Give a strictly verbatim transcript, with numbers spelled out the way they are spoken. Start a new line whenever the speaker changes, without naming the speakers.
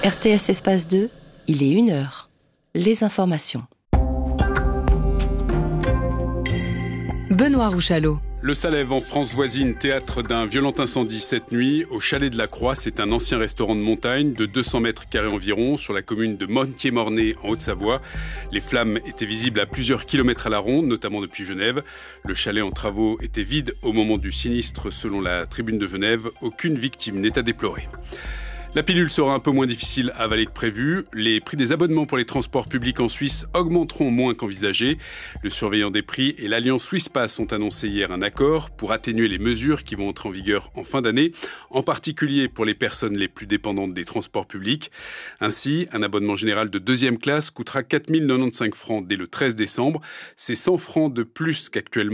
R T S Espace deux, il est une heure. Les informations.
Benoît Rouchalot.
Le Salève, en France voisine, théâtre d'un violent incendie cette nuit au Chalet de la Croix. C'est un ancien restaurant de montagne de deux cents mètres carrés environ sur la commune de Montier-Mornay en Haute-Savoie. Les flammes étaient visibles à plusieurs kilomètres à la ronde, notamment depuis Genève. Le chalet en travaux était vide au moment du sinistre selon la Tribune de Genève. Aucune victime n'est à déplorer. La pilule sera un peu moins difficile à avaler que prévu. Les prix des abonnements pour les transports publics en Suisse augmenteront moins qu'envisagé. Le surveillant des prix et l'Alliance Swisspass ont annoncé hier un accord pour atténuer les mesures qui vont entrer en vigueur en fin d'année, en particulier pour les personnes les plus dépendantes des transports publics. Ainsi, un abonnement général de deuxième classe coûtera quatre mille quatre-vingt-quinze francs dès le treize décembre. C'est cent francs de plus qu'actuellement.